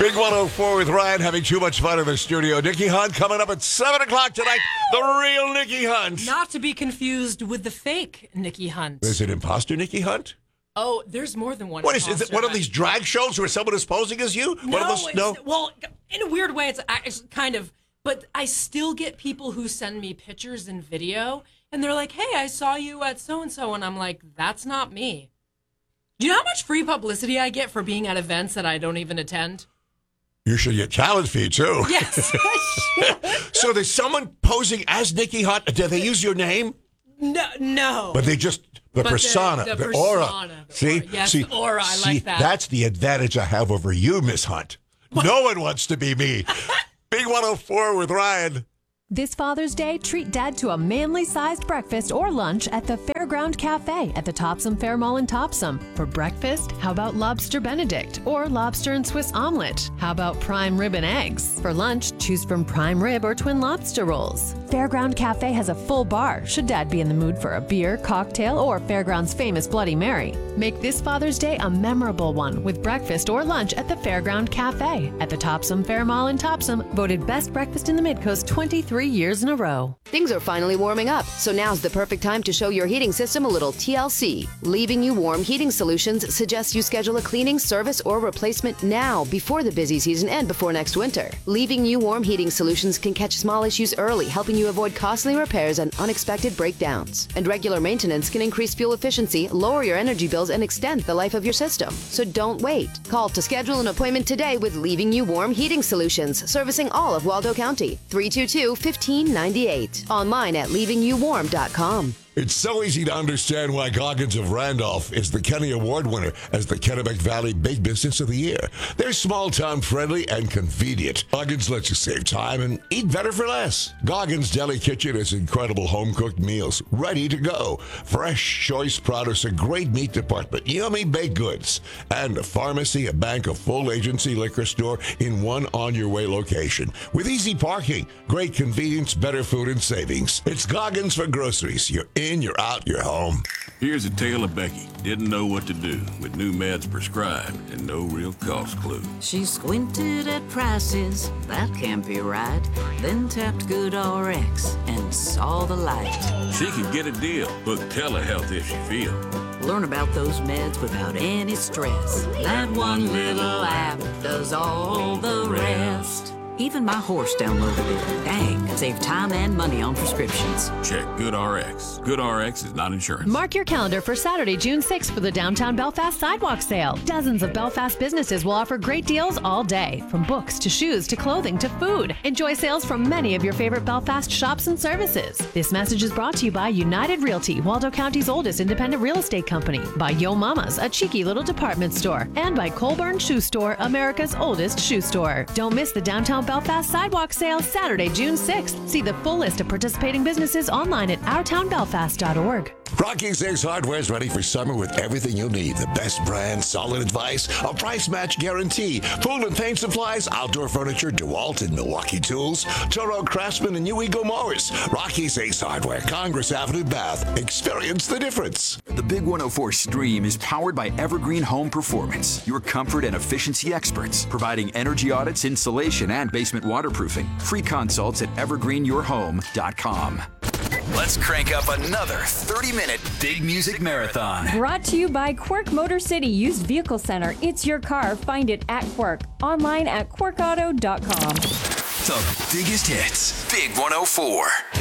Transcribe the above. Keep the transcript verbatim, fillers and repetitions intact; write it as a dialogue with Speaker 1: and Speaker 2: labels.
Speaker 1: Big one oh four with Ryan having too much fun in the studio. Nikki Hunt coming up at seven o'clock tonight. The real Nikki Hunt.
Speaker 2: Not to be confused with the fake Nikki Hunt.
Speaker 1: Is it imposter Nikki Hunt?
Speaker 2: Oh, there's more than one.
Speaker 1: What is, is it? One of these drag shows where someone is posing as you?
Speaker 2: No,
Speaker 1: one of those,
Speaker 2: it's,
Speaker 1: no.
Speaker 2: Well, in a weird way, it's, it's kind of. But I still get people who send me pictures and video, and they're like, "Hey, I saw you at so and so," and I'm like, "That's not me." Do you know how much free publicity I get for being at events that I don't even attend?
Speaker 1: You should get challenge fee too.
Speaker 2: Yes.
Speaker 1: So there's someone posing as Nikki Hunt. Did they use your name?
Speaker 2: No, no.
Speaker 1: But they just. The
Speaker 2: but
Speaker 1: persona,
Speaker 2: the,
Speaker 1: the,
Speaker 2: the
Speaker 1: aura.
Speaker 2: persona, the
Speaker 1: see,
Speaker 2: aura. Yes,
Speaker 1: see,
Speaker 2: the aura. I
Speaker 1: see,
Speaker 2: like that.
Speaker 1: That's the advantage I have over you, Miss Hunt. What? No one wants to be me. Big one oh four with Ryan.
Speaker 3: This Father's Day, treat Dad to a manly-sized breakfast or lunch at the Fairground Cafe at the Topsom Fair Mall in Topsom. For breakfast, how about Lobster Benedict or Lobster and Swiss Omelet? How about Prime Rib and Eggs? For lunch, choose from Prime Rib or Twin Lobster Rolls. Fairground Cafe has a full bar, should Dad be in the mood for a beer, cocktail, or Fairground's famous Bloody Mary. Make this Father's Day a memorable one with breakfast or lunch at the Fairground Cafe at the Topsom Fair Mall in Topsom, voted Best Breakfast in the Midcoast twenty-three years in a row.
Speaker 4: Things are finally warming up, so now's the perfect time to show your heating system a little T L C. Leaving You Warm Heating Solutions suggests you schedule a cleaning, service, or replacement now before the busy season and before next winter. Leaving You Warm Heating Solutions can catch small issues early, helping you avoid costly repairs and unexpected breakdowns. And regular maintenance can increase fuel efficiency, lower your energy bills, and extend the life of your system. So don't wait. Call to schedule an appointment today with Leaving You Warm Heating Solutions, servicing all of Waldo County. three two two, one five nine eight. Online at leaving you warm dot com.
Speaker 1: It's so easy to understand why Goggins of Randolph is the Kenny Award winner as the Kennebec Valley Big Business of the Year. They're small-town friendly and convenient. Goggins lets you save time and eat better for less. Goggins Deli Kitchen has incredible home-cooked meals ready to go. Fresh, choice produce, a great meat department, yummy baked goods, and a pharmacy, a bank, a full agency liquor store in one on-your-way location. With easy parking, great convenience, better food, and savings. It's Goggins for groceries. You're in, you're out, you're home.
Speaker 5: Here's a tale of Becky. Didn't know what to do with new meds prescribed and no real cost clue.
Speaker 6: She squinted at prices, that can't be right. Then tapped GoodRx and saw the light.
Speaker 5: She could get a deal. Book telehealth if she feel.
Speaker 6: Learn about those meds without any stress. That one little app does all the rest. Even my horse downloaded it. Dang, save time and money on prescriptions.
Speaker 5: Check GoodRx. GoodRx is not insurance.
Speaker 3: Mark your calendar for Saturday, June sixth for the Downtown Belfast Sidewalk Sale. Dozens of Belfast businesses will offer great deals all day, from books to shoes to clothing to food. Enjoy sales from many of your favorite Belfast shops and services. This message is brought to you by United Realty, Waldo County's oldest independent real estate company, by Yo Mama's, a cheeky little department store, and by Colburn Shoe Store, America's oldest shoe store. Don't miss the Downtown Belfast Sidewalk Sale Saturday, June sixth. See the full list of participating businesses online at our town belfast dot org.
Speaker 1: Rocky's Ace Hardware is ready for summer with everything you'll need. The best brand, solid advice, a price match guarantee, pool and paint supplies, outdoor furniture, DeWalt and Milwaukee Tools, Toro Craftsman and New Eagle Mowers. Rocky's Ace Hardware, Congress Avenue, Bath. Experience the difference.
Speaker 7: The Big one oh four Stream is powered by Evergreen Home Performance, your comfort and efficiency experts, providing energy audits, insulation, and basement waterproofing. Free consults at evergreen your home dot com. Let's crank up another thirty-minute Big Music Marathon.
Speaker 8: Brought to you by Quirk Motor City Used Vehicle Center. It's your car. Find it at Quirk. Online at quirk auto dot com.
Speaker 7: The biggest hits. Big one oh four.